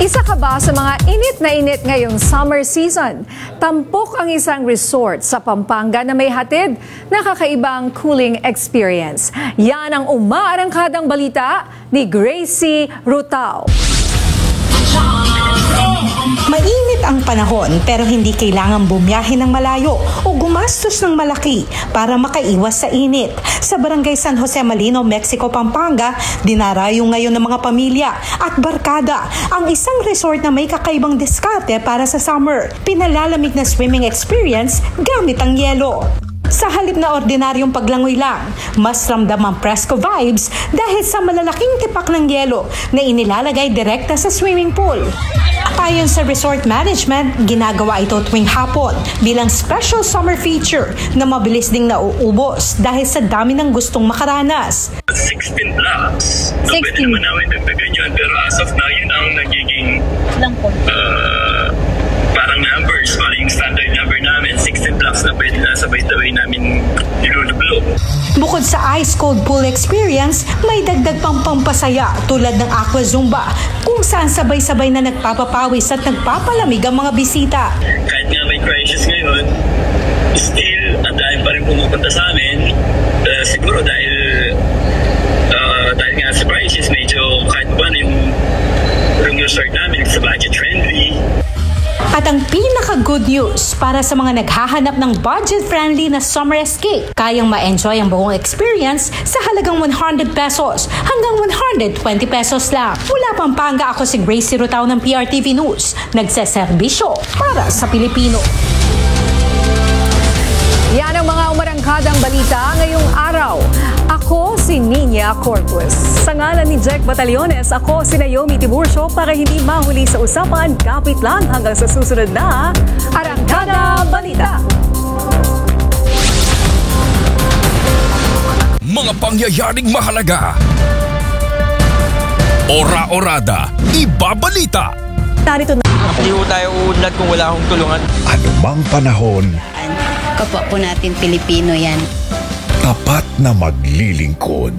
Isa ka ba sa mga init na init ngayong summer season? Tampok ang isang resort sa Pampanga na may hatid na kakaibang cooling experience. Yan ang umaarangkadang balita ni Gracie Rutao. Mainit ang panahon pero hindi kailangan bumiyahe ng malayo o gumastos ng malaki para makaiwas sa init. Sa Barangay San Jose Malino, Mexico, Pampanga, dinarayo ngayon ng mga pamilya at barkada ang isang resort na may kakaibang diskarte para sa summer. Pinalalamig na swimming experience gamit ang yelo. Sa halip na ordinaryong paglangoy lang, mas ramdam ang presko vibes dahil sa malalaking tipak ng yelo na inilalagay direkta sa swimming pool. Ayon sa resort management, ginagawa ito tuwing hapon bilang special summer feature na mabilis ding nauubos dahil sa dami ng gustong makaranas. 16 blocks. So, pwede naman namin dagdagan yun. Pero as of now, yun ang nagiging parang numbers, parang standard number namin. 16 blocks na pwede na sabay-sabay namin nilulublo. Bukod sa ice-cold pool experience, may dagdag pang pampasaya tulad ng aqua zumba kung saan sabay-sabay na nagpapapawis at nagpapalamig ang mga bisita. Kahit nga may crisis ngayon, still ang dahil pa rin pumupunta sa amin. Siguro dahil nga sa crisis, medyo kahit ba yung resort namin sa budget friendly. At ang pinaka-good news para sa mga naghahanap ng budget-friendly na summer escape, kayang ma-enjoy ang buong experience sa halagang 100 pesos hanggang 120 pesos lang. Mula Pampanga, ako si Gracie Rutao ng PRTV News, nagseserbisyo para sa Pilipino. Yan ang mga umarangkadang balita ngayong araw. Ako si Nina Corpus. Sa ngalan ni Jack Batallones, ako si Naomi Tiburcio para hindi mahuli sa usapan, kapit lang hanggang sa susunod na Arangkada Balita. Mga pangyayaring mahalaga. Ora-orada, ibabalita. Narito na. Hindi po tayo uunlad kung wala akong tulungan. Anumang panahon, Kapwa po natin Pilipino yan. tapat na maglilingkod.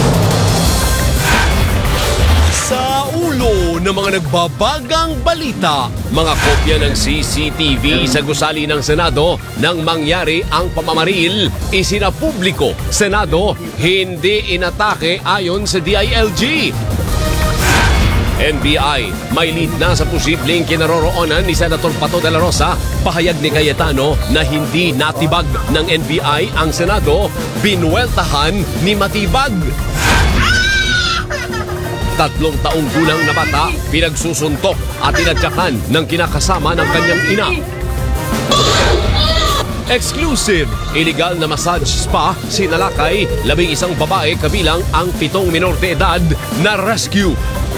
Sa ulo ng mga nagbabagang balita, mga kopya ng CCTV sa gusali ng Senado nang mangyari ang pamamaril, isinapubliko. Senado, hindi inatake ayon sa DILG. NBI, may lead na sa posibleng kinaroroonan ni Senator Pato de la Rosa. Pahayag ni Cayetano na hindi natibag ng NBI ang Senado, binuweltahan ni Matibag. 3 taong gulang na bata, pinagsusuntok at tinadyakan ng kinakasama ng kanyang ina. Exclusive, illegal na massage spa, sinalakay, 11 babae kabilang ang 7 minor de edad na rescue.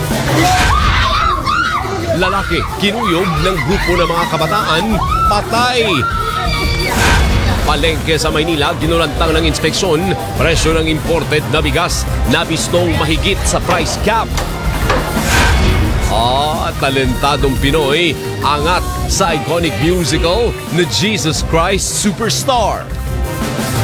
Lalaki, kinuyog ng grupo ng mga kabataan, patay. Palengke sa Maynila, ginulantang ng inspeksyon, presyo ng imported na bigas, nabistong mahigit sa price cap. Talentadong Pinoy, angat sa iconic musical na Jesus Christ Superstar.